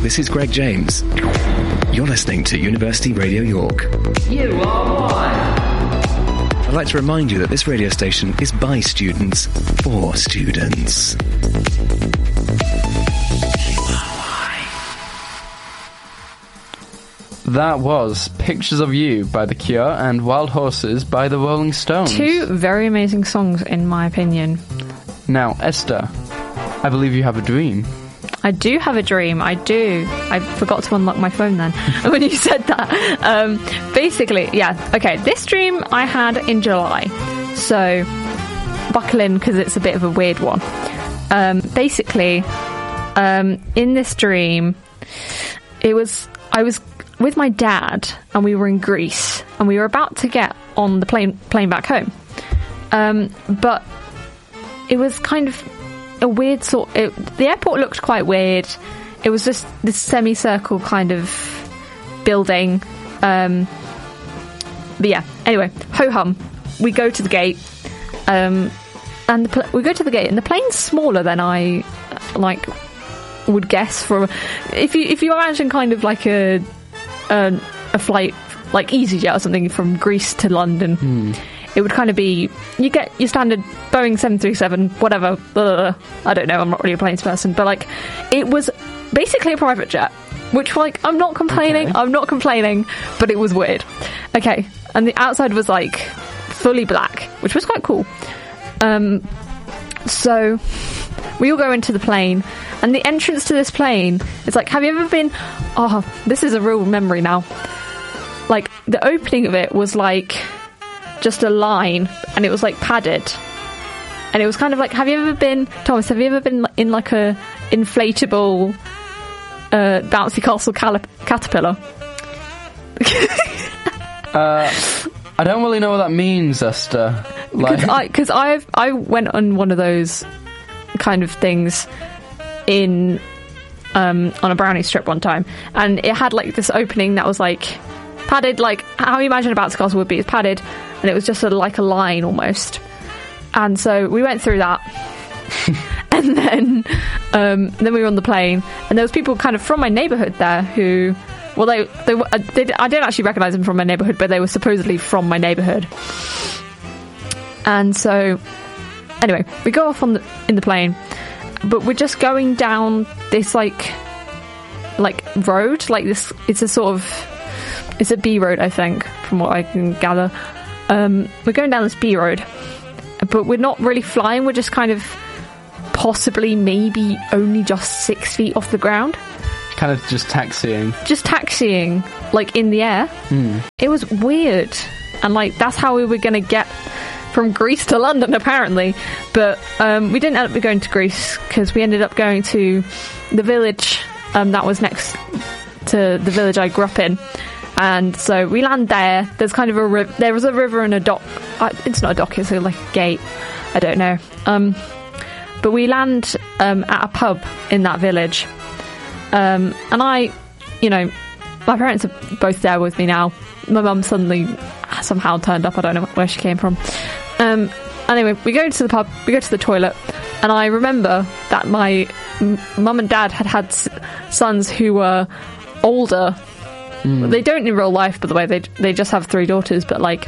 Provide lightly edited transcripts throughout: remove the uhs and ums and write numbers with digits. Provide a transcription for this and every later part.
this is Greg James. You're listening to University Radio York. You are one. I'd like to remind you that this radio station is by students, for students. That was Pictures of You by The Cure and Wild Horses by the Rolling Stones. Two very amazing songs, in my opinion. Now, Esther, I believe you have a dream. I do have a dream. I do. I forgot to unlock my phone then when you said that. Basically, yeah. Okay, this dream I had in July. So, buckle in because it's a bit of a weird one. Basically, in this dream, I was with my dad and we were in Greece and we were about to get on the plane back home. But it was kind of a weird the airport looked quite weird. It was just this semicircle kind of building. But yeah, anyway, ho-hum. We go to the gate. And we go to the gate and the plane's smaller than I would guess from if you imagine kind of like a flight like EasyJet or something from Greece to London. It would kind of be, you get your standard Boeing 737, whatever, I don't know, I'm not really a planes person, but like, it was basically a private jet, which like, I'm not complaining, but it was weird. Okay, and the outside was like, fully black, which was quite cool. So, we all go into the plane, and the entrance to this plane is like, have you ever been, this is a real memory now, like, the opening of it was like, just a line, and it was like padded, and it was kind of like, Thomas, have you ever been in like a inflatable bouncy castle caterpillar? I don't really know what that means, Esther. Because I went on one of those kind of things on a brownie strip one time, and it had like this opening that was like padded, like how you imagine a bouncy castle would be. It's padded, and it was just like a line almost. And so we went through that, and then we were on the plane, and there was people kind of from my neighbourhood there who, well, I didn't actually recognise them from my neighbourhood, but they were supposedly from my neighbourhood. And so, anyway, we go off in the plane, but we're just going down this like road, like this. It's a B road, I think, from what I can gather. We're going down this B road, but we're not really flying. We're just kind of possibly maybe only just 6 feet off the ground. Kind of just taxiing. Like in the air. It was weird. And like, that's how we were going to get from Greece to London, apparently. But we didn't end up going to Greece because we ended up going to the village that was next to the village I grew up in. And so we land there. There's kind of there was a river and a dock. It's not a dock, it's like a gate. I don't know. But we land at a pub in that village. And my parents are both there with me now. My mum suddenly somehow turned up. I don't know where she came from. Anyway, we go to the pub, we go to the toilet, and I remember that my mum and dad had sons who were older. They don't in real life, by the way. They just have 3 daughters. But like,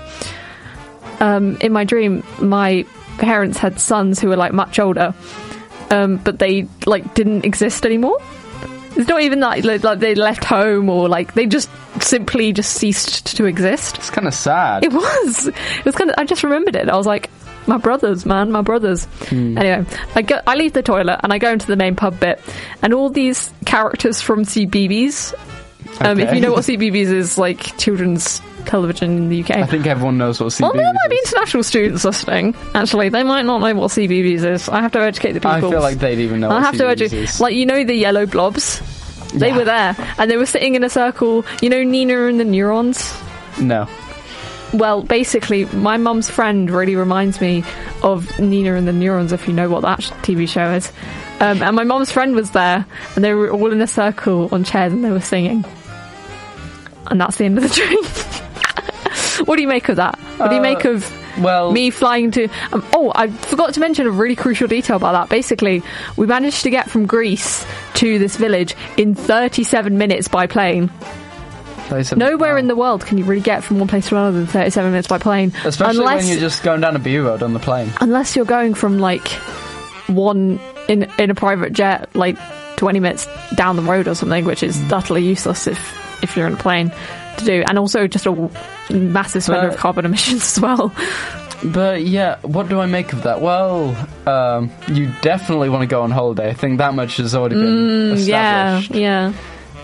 in my dream, my parents had sons who were like much older, but they like didn't exist anymore. It's not even that like they left home or like they just simply ceased to exist. It's kind of sad. It was kind of. I just remembered it. I was like, my brothers, man, my brothers. Anyway, I leave the toilet and I go into the main pub bit, and all these characters from CBeebies. If you know what CBeebies is, like children's television in the UK. I think everyone knows what CBeebies is. Well, there might be international students listening. Actually, they might not know what CBeebies is. I have to educate the people. I feel like they'd even know what CBeebies is. Like, you know the yellow blobs? They were there, and they were sitting in a circle. You know Nina and the Neurons? No. Well, basically, my mum's friend really reminds me of Nina and the Neurons, if you know what that TV show is. And my mum's friend was there, and they were all in a circle on chairs, and they were singing. And that's the end of the dream. What do you make of that? What do you make of Well, me flying to... I forgot to mention a really crucial detail about that. Basically, we managed to get from Greece to this village in 37 minutes by plane. Nowhere in the world can you really get from one place to another in 37 minutes by plane. Especially when you're just going down a B road on the plane. Unless you're going from, like, one in a private jet, like, 20 minutes down the road or something, which is utterly useless if you're in a plane to do. And also just a massive spender of carbon emissions as well. But yeah, what do I make of that? Well, you definitely want to go on holiday. I think that much has already been established. Yeah.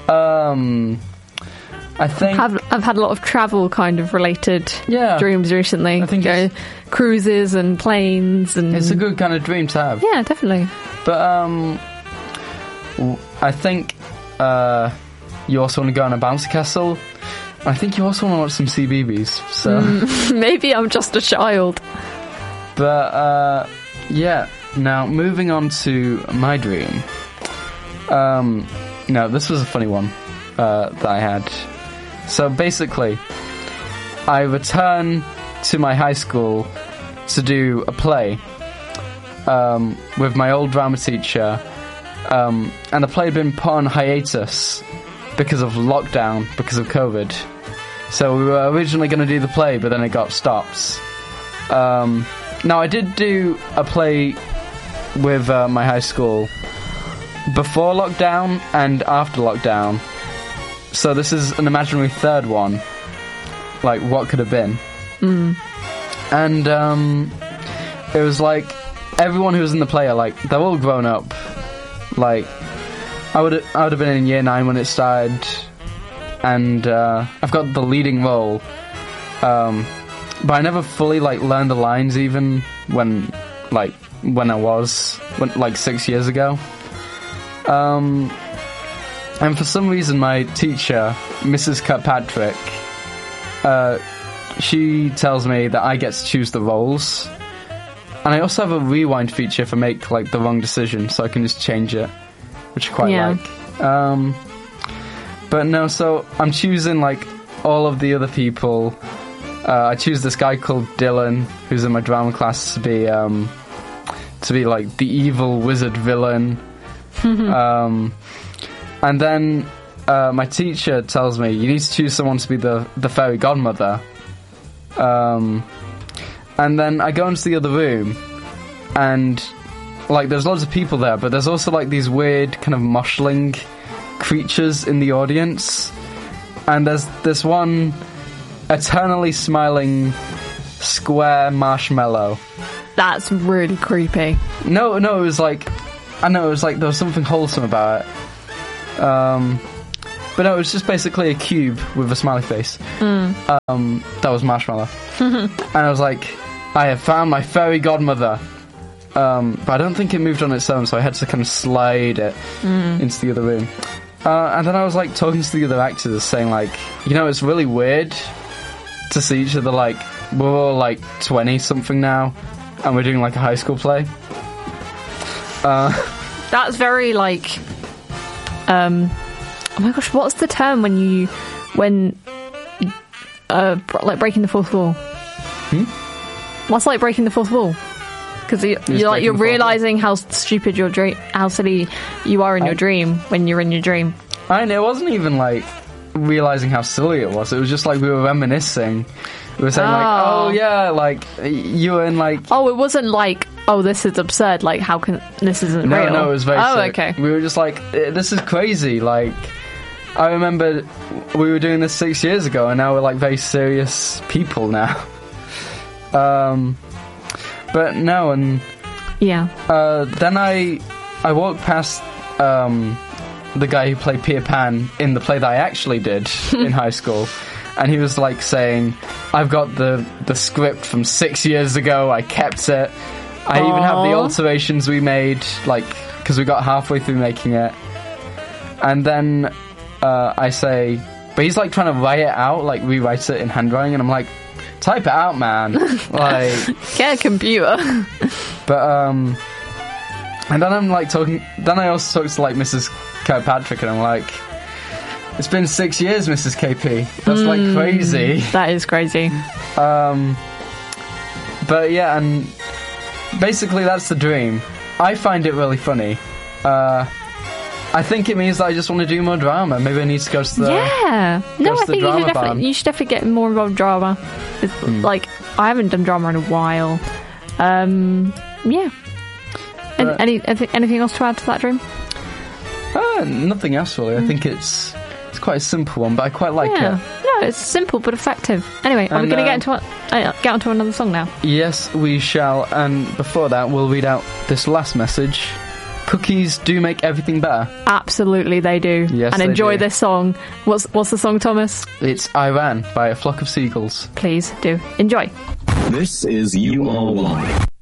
I think I've had a lot of travel kind of related dreams recently. I think cruises and planes, and it's a good kind of dream to have. Yeah, definitely. But I think you also want to go on a bouncy castle. I think you also want to watch some CBeebies. So maybe I'm just a child. But yeah. Now moving on to my dream. No, this was a funny one that I had. So basically, I return to my high school to do a play with my old drama teacher, and the play had been put on hiatus because of lockdown, because of COVID. So we were originally going to do the play, but then it got stopped. Now, I did do a play with my high school before lockdown and after lockdown. So this is an imaginary third one. Like, what could have been? And it was like, everyone who was in the play are like, they're all grown up. Like, I would have been in year 9 when it started, and I've got the leading role. But I never fully like learned the lines even when I was 6 years ago. And for some reason, my teacher, Mrs. Kirkpatrick, she tells me that I get to choose the roles. And I also have a rewind feature if I make, like, the wrong decision, so I can just change it, which I quite like. But no, so I'm choosing, like, all of the other people. I choose this guy called Dylan, who's in my drama class, to be like, the evil wizard villain. And then my teacher tells me, you need to choose someone to be the fairy godmother. And then I go into the other room, and like there's loads of people there, but there's also like these weird kind of moshling creatures in the audience. And there's this one eternally smiling square marshmallow. That's really creepy. No, it was like, I know, it was like there was something wholesome about it. But no, it was just basically a cube with a smiley face. That was marshmallow. And I was like, I have found my fairy godmother. But I don't think it moved on its own, so I had to kind of slide it into the other room. And then I was like talking to the other actors, saying like, you know, it's really weird to see each other, like, we're all like 20 something now, and we're doing like a high school play. That's very like, oh my gosh, what's the term when like breaking the fourth wall? What's like breaking the fourth wall? Because you're realizing how stupid how silly you are in your dream when you're in your dream. And it wasn't even like realizing how silly it was. It was just like we were reminiscing. We were saying like, oh yeah, like you were in like. Oh, it wasn't like, oh, this is absurd. Like, how can this isn't real? No, it was very. Oh, okay. We were just like, this is crazy. Like, I remember we were doing this 6 years ago, and now we're like very serious people now. But no, and yeah. Then I walked past the guy who played Peter Pan in the play that I actually did in high school, and he was like saying, "I've got the script from 6 years ago. I kept it. I even have the alterations we made, like because we got halfway through making it." And then I say, but he's like trying to write it out, like rewrite it in handwriting, and I'm like, type it out, man. Like, get a computer. But and then I'm like talking. Then I also talk to like Mrs. Kirkpatrick, and I'm like, it's been 6 years, Mrs. KP. That's like crazy. That is crazy. But yeah, and basically that's the dream. I find it really funny. I think it means that I just want to do more drama. Maybe I need to go to the I think you should definitely get more involved in drama. Like, I haven't done drama in a while. Yeah. Anything else to add to that dream? Nothing else really. I think it's quite a simple one, but I quite like it. No, it's simple but effective. Anyway, are we going to get onto another song now? Yes, we shall. And before that, we'll read out this last message. Cookies do make everything better. Absolutely, they do. Yes, and enjoy this song. What's the song, Thomas? It's Iran by A Flock of Seagulls. Please do enjoy. This is UR1.